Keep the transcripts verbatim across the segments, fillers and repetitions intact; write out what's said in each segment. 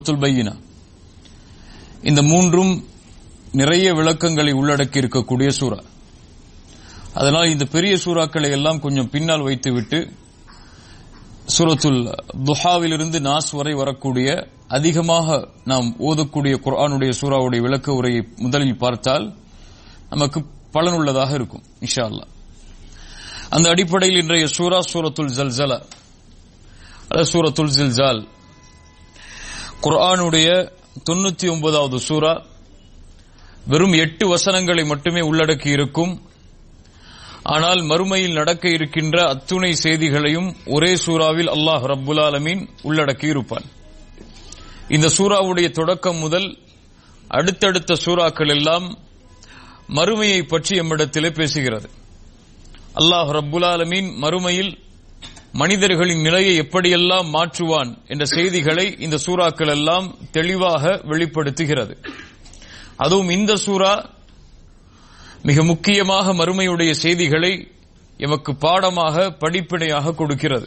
பையினா. இந்த மூன்றும் நிறைய விளக்கங்களை உள்ளடக்கி இருக்கக்கூடிய சூரா. அதனால் இந்த பெரிய சூறாக்களை எல்லாம் கொஞ்சம் பின்னால் வைத்துவிட்டு சூரத்துல் துஹாவிலிருந்து நாஸ் வரை வரக்கூடிய அதிகமாக நாம் ஓதக்கூடிய குர்ஆனுடைய சூறாவுடைய விளக்க உரையை முதலில் பார்த்தால் நமக்கு பலனுள்ளதாக இருக்கும் இன்ஷா அல்லாஹ். அந்த அடிப்படையில் இன்றைய சூரா சூரத்துல் ஜல்சலா அல்லது சூரத்துல் ஜில்சால் குர்ஆனுடைய தொண்ணூத்தி ஒன்பதாவது சூரா. வெறும் எட்டு வசனங்களை மட்டுமே உள்ளடக்கி இருக்கும். ஆனால் மறுமையில் நடக்க இருக்கின்ற அத்துணை செய்திகளையும் ஒரே சூறாவில் அல்லாஹ் ரப்புல் ஆலமீன் உள்ளடக்கி இருப்பான். இந்த சூறாவுடைய தொடக்கம் முதல் அடுத்தடுத்த சூறாக்கள் எல்லாம் மறுமையை பற்றி எம்மிடத்திலே பேசுகிறது. அல்லாஹ் ரப்புல் ஆலமீன் மறுமையில் மனிதர்களின் நிலையை எப்படியெல்லாம் மாற்றுவான் என்ற செய்திகளை இந்த சூறாக்கள் எல்லாம் தெளிவாக வெளிப்படுத்துகிறது. அதுவும் இந்த சூரா மிக முக்கியமாக மறுமையுடைய செய்திகளை எமக்கு பாடமாக படிப்பினையாக கொடுக்கிறது.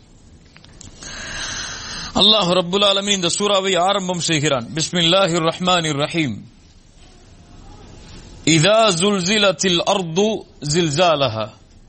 அல்லாஹ் ரப்புல் ஆலமீன் இந்த சூராவை ஆரம்பம் செய்கிறான். பிஸ்மில்லாஹிர் ரஹ்மானிர் ரஹீம். இதா ஜுல்சிலத்தில் அர்து ஜில்சாலஹா.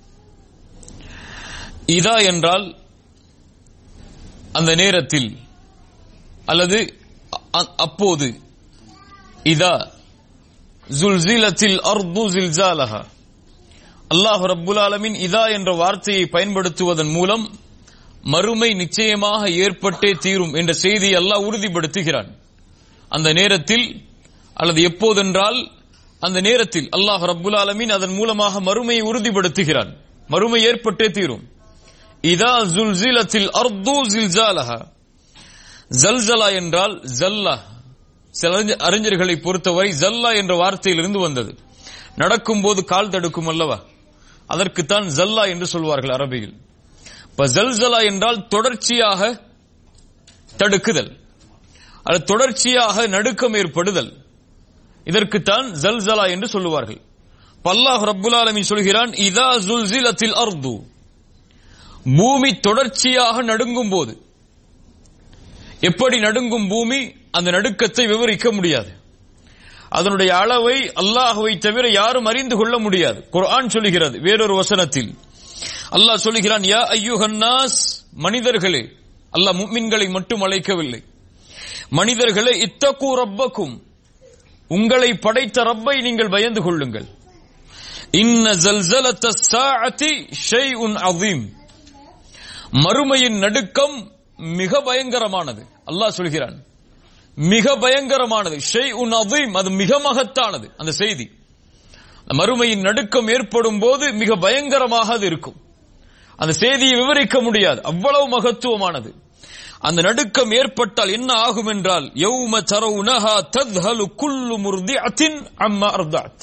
இதா என்றால் அந்த நேரத்தில் அல்லது அப்போது. இதா ஜுல்சிலத்தில் அர்து ஜில்சாலஹா. அல்லாஹ் ரப்புல் ஆலமீன் இதா என்ற வார்த்தையை பயன்படுத்துவதன் மூலம் மறுமை நிச்சயமாக ஏற்பட்டே தீரும் என்ற செய்தியை அல்லாஹ் உறுதிப்படுத்துகிறான். அந்த நேரத்தில் அல்லது எப்போதென்றால் அந்த நேரத்தில் அல்லாஹ் ரப்புல் ஆலமீன் அதன் மூலமாக மறுமையை உறுதிப்படுத்துகிறான். மறுமை ஏற்பட்டே தீரும். இதா ஜுல்சிலத்தில் அர்து ஜில்சாலஹா. ஜல்சலா என்றால் ஜல்லா. சில அறிஞர்களை பொறுத்தவரை ஜல்லா என்ற வார்த்தையிலிருந்து வந்தது. நடக்கும்போது கால் தடுக்கும் அல்லவா, அதற்குத்தான் ஜல்லா என்று சொல்வார்கள் அரபியில். இப்ப ஜல்சலா என்றால் தொடர்ச்சியாக தடுக்குதல், அது தொடர்ச்சியாக நடுக்கம் ஏற்படுதல். இதற்குத்தான் ஜல்சலா என்று சொல்லுவார்கள். அல்லாஹ் ரப்புல் ஆலமீன் சொல்கிறான் இதா ஜுல்சிலத்தில் அர்து. பூமி தொடர்ச்சியாக நடுங்கும் போது. எப்படி நடுங்கும் பூமி, அந்த நடுக்கத்தை விவரிக்க முடியாது. அதனுடைய அளவை அல்லாஹ்வை தவிர யாரும் அறிந்து கொள்ள முடியாது. குர்ஆன் சொல்லுகிறது வேறொரு வசனத்தில். அல்லாஹ் சொல்லுகிறான் யா அய்யுஹன் நாஸ், மனிதர்களே. அல்லாஹ் முஃமின்களை மட்டும் அழைக்கவில்லை. மனிதர்களே இத்தகு ரப்பக்கும், உங்களை படைத்த ரப்பை நீங்கள் பயந்து கொள்ளுங்கள். இன்ன ஜல்சலத்தஸ் ஸாஅத்தி ஷைஉன் அஸீம். மறுமையின் நடுக்கம் மிக பயங்கரமானது. அல்லாஹ் சொல்கிறான் மிக பயங்கரமானது. ஷைஉன் அஸீம், அது மிக மகத்தானது. அந்த செய்தி மறுமையின் நடுக்கம் ஏற்படும் போது மிக பயங்கரமாக அது இருக்கும். அந்த செய்தியை விவரிக்க முடியாது, அவ்வளவு மகத்துவமானது. அந்த நடுக்கம் ஏற்பட்டால் என்ன ஆகும் என்றால் யௌம தரவுனஹா தத்ஹலு குல்லு முர்திஅத்தின் அம்மா அர்தஅத்.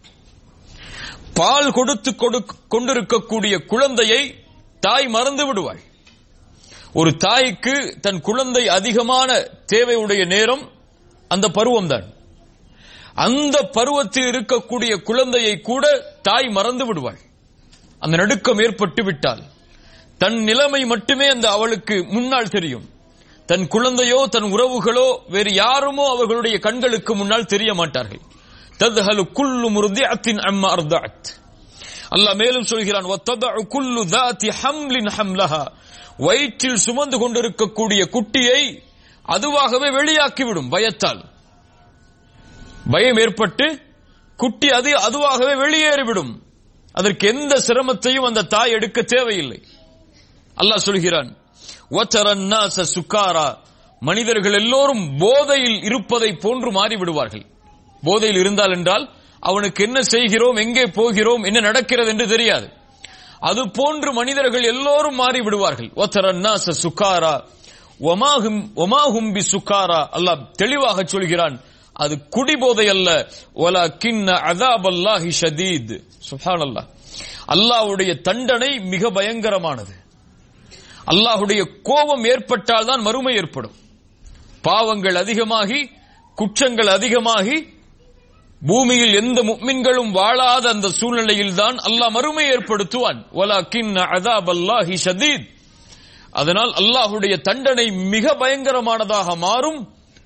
பால் கொடுத்து கொண்டிருக்கக்கூடிய குழந்தையை தாய் மறந்து விடுவாள். ஒரு தாய்க்கு தன் குழந்தை அதிகமான தேவையுடைய நேரம் அந்த பருவம்தான். அந்த பருவத்தில் இருக்கக்கூடிய குழந்தையை கூட தாய் மறந்து விடுவாள். அந்த நடுக்கம் ஏற்பட்டு விட்டால் தன் நிலைமை மட்டுமே அந்த அவளுக்கு முன்னால் தெரியும். தன் குழந்தையோ தன் உறவுகளோ வேறு யாருமோ அவர்களுடைய கண்களுக்கு முன்னால் தெரிய மாட்டார்கள். தத்ஹலு குல்லு முர்திஅத்தின் அம்மா அர்தஅத். அல்லாஹ் மேலும் சொல்கிறான் வத்ததஉ குல்லு ذات حمل حملها. வயிற்றில் சுமந்து கொண்டிருக்கக்கூடிய குட்டியை அதுவாகவே வெளியாக்கிவிடும். பயத்தால் பயம் ஏற்பட்டு குட்டி அது அதுவாகவே வெளியேறிவிடும். அதற்கு எந்த சிரமத்தையும் அந்த தாய் எடுக்க தேவையில்லை. அல்லாஹ் சொல்கிறான் வதரன் நாஸ சுகாரா. மனிதர்கள் எல்லோரும் போதையில் இருப்பதை போன்று மாறிவிடுவார்கள். போதையில் இருந்தால் என்றால் அவனுக்கு என்ன செய்கிறோம், எங்கே போகிறோம், என்ன நடக்கிறது என்று தெரியாது. அது போன்று மனிதர்கள் எல்லோரும் மாறி விடுவார்கள். வதரன் நாஸ சுகாரா வமாஹும் வமாஹும் பிசுகாரா. அல்லாஹ் தெளிவாக சொல்கிறான் அது குடிபோதை அல்ல. வலக்கின்ன அஸாபல்லாஹி ஷதீத். சுப்ஹானல்லாஹ். அல்லாஹ்வுடைய தண்டனை மிக பயங்கரமானது. அல்லாஹ்வுடைய கோபம் ஏற்பட்டால் தான் மறுமை ஏற்படும். பாவங்கள் அதிகமாகி குற்றங்கள் அதிகமாகி பூமியில் எந்த முஃமின்களும் வாழாத அந்த சூழ்நிலையில் தான் அல்லாஹ் மறுமை ஏற்படுத்துவான். வலக்கின்ன அஸாபல்லாஹி ஷதீத். அதனால் அல்லாஹ்வுடைய தண்டனை மிக பயங்கரமானதாக மாறும்.